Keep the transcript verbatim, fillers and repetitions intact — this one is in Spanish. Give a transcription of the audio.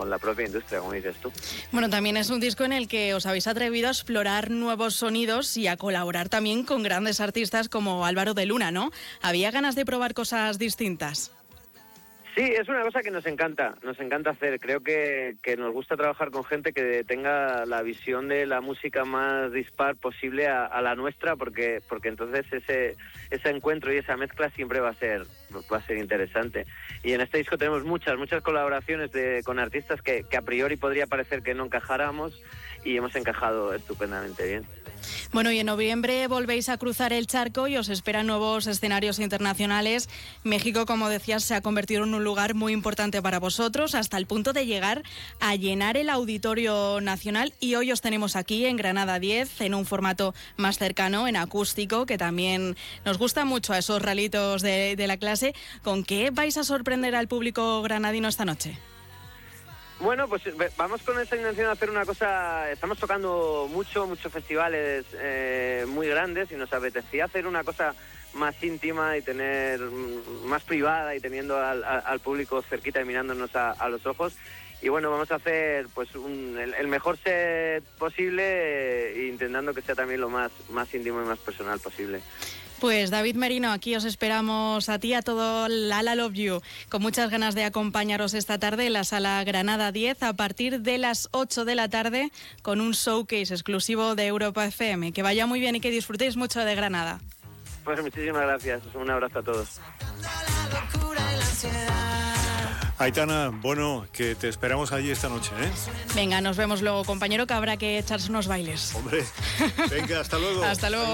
con la propia industria, como dices tú. Bueno, también es un disco en el que os habéis atrevido a explorar nuevos sonidos y a colaborar también con grandes artistas como Álvaro de Luna, ¿no? ¿Había ganas de probar cosas distintas? Sí, es una cosa que nos encanta, nos encanta hacer. Creo que, que nos gusta trabajar con gente que tenga la visión de la música más dispar posible a, a la nuestra, porque porque entonces ese ese encuentro y esa mezcla siempre va a ser va a ser interesante. Y en este disco tenemos muchas, muchas colaboraciones de, con artistas que, que a priori podría parecer que no encajáramos, y hemos encajado estupendamente bien. Bueno, y en noviembre volvéis a cruzar el charco y os esperan nuevos escenarios internacionales. México, como decías, se ha convertido en un lugar muy importante para vosotros, hasta el punto de llegar a llenar el Auditorio Nacional. Y hoy os tenemos aquí en Granada diez, en un formato más cercano, en acústico, que también nos gusta mucho a esos ralitos de, de la clase. ¿Con qué vais a sorprender al público granadino esta noche? Bueno, pues vamos con esa intención de hacer una cosa. Estamos tocando mucho, muchos festivales eh, muy grandes, y nos apetecía hacer una cosa más íntima y tener más privada, y teniendo al, al público cerquita y mirándonos a, a los ojos. Y bueno, vamos a hacer pues un, el, el mejor set posible, eh, intentando que sea también lo más, más íntimo y más personal posible. Pues David Merino, aquí os esperamos a ti, a todo Lala Love You, con muchas ganas de acompañaros esta tarde en la Sala Granada diez a partir de las ocho de la tarde, con un showcase exclusivo de Europa F M. Que vaya muy bien y que disfrutéis mucho de Granada. Pues muchísimas gracias, un abrazo a todos. Aitana, bueno, que te esperamos allí esta noche, ¿eh? Venga, nos vemos luego, compañero, que habrá que echarse unos bailes. Hombre, venga, hasta luego. Hasta luego.